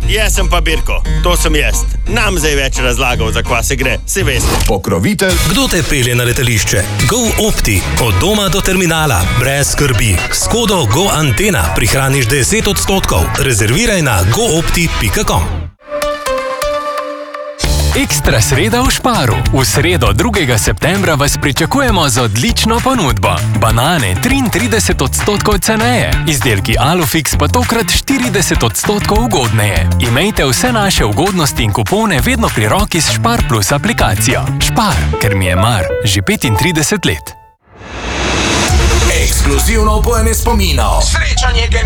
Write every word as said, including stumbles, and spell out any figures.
jaz sem pa Birko, to sem jaz. Nam zdaj več razlagal, za kva se gre, si veste. Pokrovitelj. Kdo te pelje na letališče? GoOpti. Od doma do terminala. Brez skrbi. S kodo GoAntena prihraniš deset odstotkov. Rezerviraj na goopti pika com. Ekstra sreda v Sparu. V sredo drugega septembra vas pričakujemo z odlično ponudbo. Banane triintrideset odstotkov ceneje, izdelki Alufix pa tokrat štirideset odstotkov ugodneje. Imejte vse naše ugodnosti in kupone vedno pri roki s Spar Plus aplikacijo. Spar, ker mi je mar, že petintrideset let. Ekskluzivno upojene spominov. Srečanje